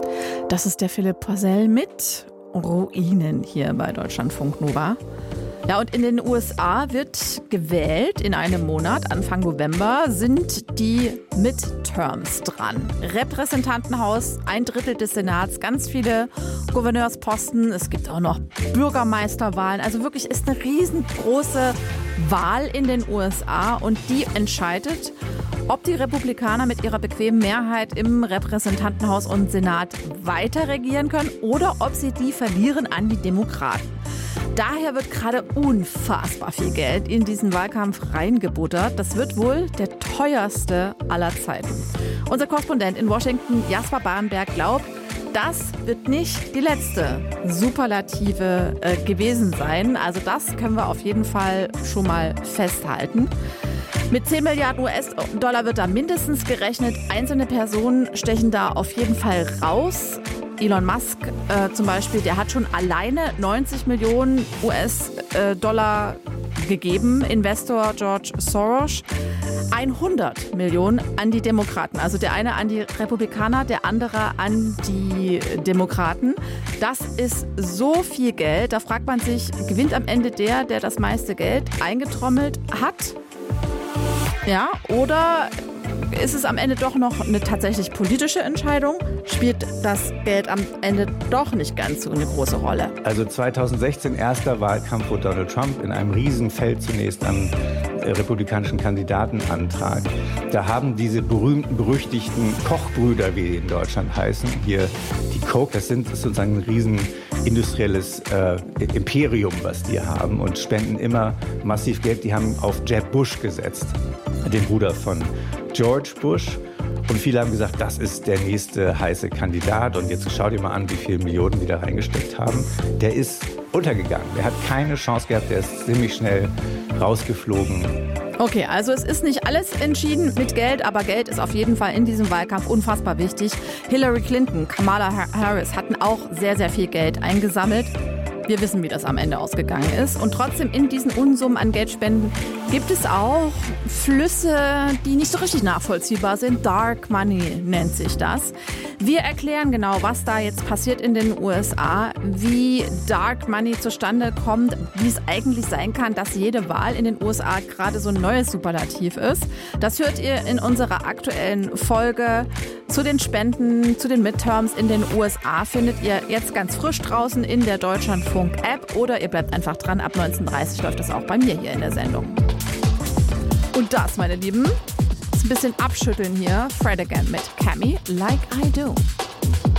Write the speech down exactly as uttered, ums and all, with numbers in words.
Das ist der Philipp Poisel mit Ruinen hier bei Deutschlandfunk Nova. Ja, und in den U S A wird gewählt. In einem Monat, Anfang November, sind die Midterms dran. Repräsentantenhaus, ein Drittel des Senats, ganz viele Gouverneursposten. Es gibt auch noch Bürgermeisterwahlen. Also wirklich ist eine riesengroße Wahl in den U S A. Und die entscheidet, ob die Republikaner mit ihrer bequemen Mehrheit im Repräsentantenhaus und Senat weiter regieren können oder ob sie die verlieren an die Demokraten. Daher wird gerade unfassbar viel Geld in diesen Wahlkampf reingebuttert. Das wird wohl der teuerste aller Zeiten. Unser Korrespondent in Washington, Jasper Barenberg, glaubt, das wird nicht die letzte Superlative äh, gewesen sein. Also das können wir auf jeden Fall schon mal festhalten. Mit zehn Milliarden U S-Dollar wird da mindestens gerechnet. Einzelne Personen stechen da auf jeden Fall raus. Elon Musk äh, zum Beispiel, der hat schon alleine neunzig Millionen U S-Dollar gegeben. Investor George Soros hundert Millionen an die Demokraten. Also der eine an die Republikaner, der andere an die Demokraten. Das ist so viel Geld. Da fragt man sich, gewinnt am Ende der, der das meiste Geld eingetrommelt hat? Ja, oder ist es am Ende doch noch eine tatsächlich politische Entscheidung? Spielt das Geld am Ende doch nicht ganz so eine große Rolle? Also zweitausendsechzehn erster Wahlkampf, wo Donald Trump in einem Riesenfeld zunächst am republikanischen Kandidaten antrat. Da haben diese berühmten, berüchtigten Kochbrüder, wie die in Deutschland heißen, hier die Koch, das sind das ist sozusagen ein riesen industrielles äh, Imperium, was die haben und spenden immer massiv Geld. Die haben auf Jeb Bush gesetzt, den Bruder von George Bush. Und viele haben gesagt, das ist der nächste heiße Kandidat. Und jetzt schau dir mal an, wie viele Millionen die da reingesteckt haben. Der ist untergegangen. Der hat keine Chance gehabt. Der ist ziemlich schnell rausgeflogen. Okay, also es ist nicht alles entschieden mit Geld, aber Geld ist auf jeden Fall in diesem Wahlkampf unfassbar wichtig. Hillary Clinton, Kamala Harris hatten auch sehr, sehr viel Geld eingesammelt. Wir wissen, wie das am Ende ausgegangen ist. Und trotzdem in diesen Unsummen an Geldspenden gibt es auch Flüsse, die nicht so richtig nachvollziehbar sind. Dark Money nennt sich das. Wir erklären genau, was da jetzt passiert in den U S A, wie Dark Money zustande kommt, wie es eigentlich sein kann, dass jede Wahl in den U S A gerade so ein neues Superlativ ist. Das hört ihr in unserer aktuellen Folge zu den Spenden, zu den Midterms in den U S A. Findet ihr jetzt ganz frisch draußen in der Deutschlandfunk-App oder ihr bleibt einfach dran. Ab neunzehn Uhr dreißig läuft das auch bei mir hier in der Sendung. Und das, meine Lieben, ist ein bisschen abschütteln hier. Fred again mit Cammy, Like I Do.